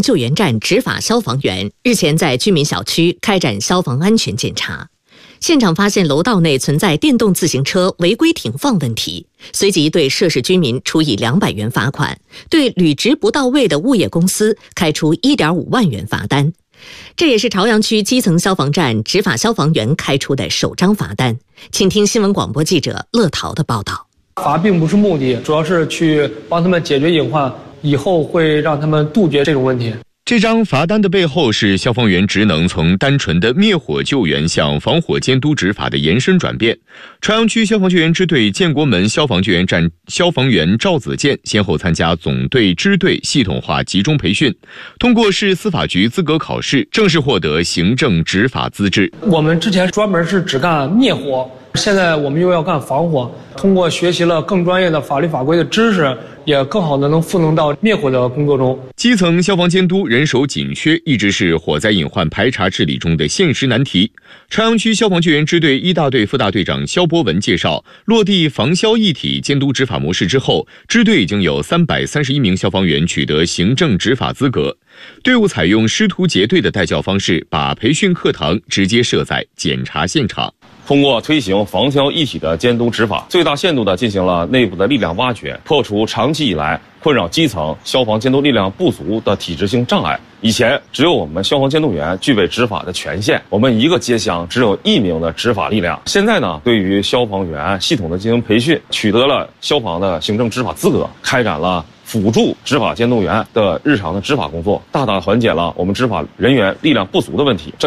救援站执法消防员日前在居民小区开展消防安全检查，现场发现楼道内存在电动自行车违规停放问题，随即对涉事居民处以200元罚款，对履职不到位的物业公司开出1.5万元罚单。这也是朝阳区基层消防站执法消防员开出的首张罚单。请听新闻广播记者乐桃的报道。 罚并不是目的，主要是去帮他们解决隐患，以后会让他们杜绝这种问题。 这张罚单的背后是消防员职能从单纯的灭火救援向防火监督执法的延伸转变。朝阳区消防救援支队建国门消防救援站消防员赵子健先后参加总队支队系统化集中培训，通过市司法局资格考试，正式获得行政执法资质。 我们之前专门是只干灭火，现在我们又要干防火，通过学习了更专业的法律法规的知识，也更好的能赋能到灭火的工作中。 基层消防监督人手紧缺一直是火灾隐患排查治理中的现实难题。朝阳区消防救援支队1大队副大队长肖博文介绍，落地防消一体监督执法模式之后，支队已经有331名消防员取得行政执法资格。队伍采用师徒结队的带教方式，把培训课堂直接设在检查现场。 通过推行防消一体的监督执法，最大限度地进行了内部的力量挖掘，破除长期以来困扰基层消防监督力量不足的体制性障碍。以前只有我们消防监督员具备执法的权限，我们一个街乡只有1名的执法力量。现在呢，对于消防员系统的进行培训，取得了消防的行政执法资格，开展了辅助执法监督员的日常的执法工作，大大缓解了我们执法人员力量不足的问题。